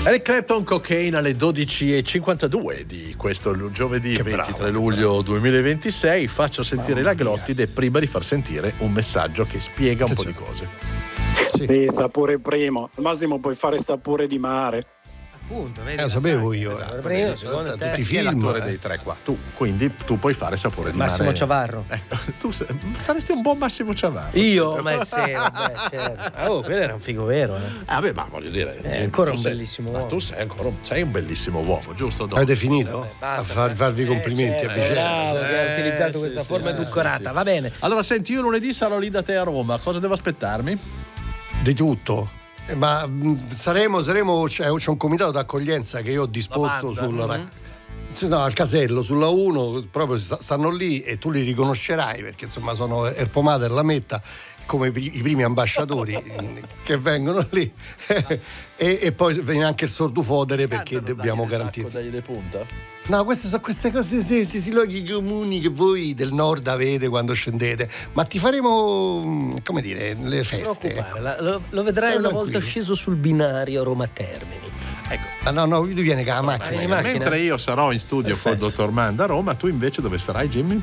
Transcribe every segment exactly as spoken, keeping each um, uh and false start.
Eric Clapton, Cocaine, alle dodici e cinquantadue di questo giovedì che ventitré bravo, luglio duemilaventisei. Faccio sentire la Glottide prima di far sentire un messaggio che spiega un che po' c'è? di cose. Sì. sì, sapore primo. Al massimo puoi fare sapore di mare. Appunto, vedi, eh, lo sapevo io. Esatto, primo, secondo te, tutti i film, l'attore dei tre qua. Tu, quindi tu puoi fare sapore di Massimo mare. Ciavarro. Ecco, tu saresti un buon Massimo Ciavarro. Io, ma sì, vabbè, certo. Oh, quello era un figo vero, eh. Ah, beh, ma voglio dire, è ancora un sei, bellissimo uomo. Ma tu sei ancora un, sei un bellissimo uomo, giusto? Avete finito? Vabbè, basta, a far, farvi i complimenti eh, a vicenda. Bravo, che ha utilizzato sì, questa sì, forma sì, edulcorata, sì, sì. Va bene. Allora, senti, io lunedì sarò lì da te a Roma. Cosa devo aspettarmi? Di tutto. Ma saremo, saremo c'è, c'è un comitato d'accoglienza che io ho disposto sul, mm-hmm. no, al casello sulla uno, proprio stanno lì e tu li riconoscerai perché insomma sono Erpomater, Lametta come i primi ambasciatori che vengono lì e, e poi viene anche il sordufodere perché dobbiamo garantire. Dagli le punta? No, queste sono queste cose, questi luoghi comuni che voi del nord avete quando scendete, ma ti faremo, come dire, le feste. Lo, lo vedrai Stai una volta qui. Sceso sul binario Roma Termini. Ecco. Ah, no, no, tu vieni con la macchina. Eh, mentre io sarò in studio Perfetto. Col dottor Manda a Roma, tu invece dove sarai, Jimmy?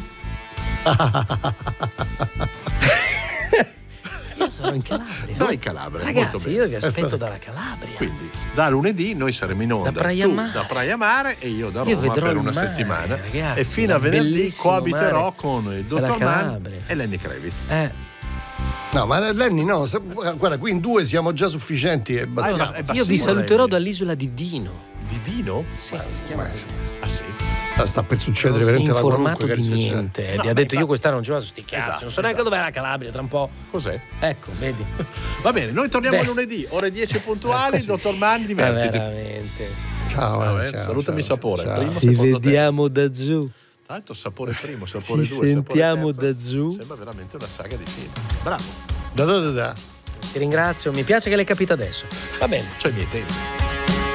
Io sono in Calabria. Sono in Calabria. Ragazzi, molto bene. io vi aspetto dalla Calabria. Quindi da lunedì noi saremo in onda. Da Praia tu Mare. da Praia Mare e io da io Roma per una mare, settimana. Ragazzi, e fino a venerdì coabiterò mare. con il dottor Mann e Lenny Kravitz. Eh. No, ma Lenny no, guarda, qui in due siamo già sufficienti e basta. Ah, io vi saluterò Lenny. Dall'isola di Dino. Di Dino? Sì, si chiama così. Ah sì? Sta per succedere veramente la informato di niente. No, ti ha detto fa... io quest'anno non ci vado su sti cazzi, esatto, non so neanche esatto. dov'è la Calabria tra un po'. Cos'è? Ecco, vedi. Va bene, noi torniamo Beh. lunedì, ore dieci puntuali, dottor Mann, divertiti. Veramente. Ciao, ciao, ciao salutami ciao, sapore. Ciao. Primo, Ci vediamo te. da giù. Tra l'altro sapore primo, sapore Ci due, sentiamo sapore da giù. Sembra veramente una saga di film. Bravo. Da da da da. Ti ringrazio, mi piace che l'hai capito adesso. Va bene. C'ho i miei tempi.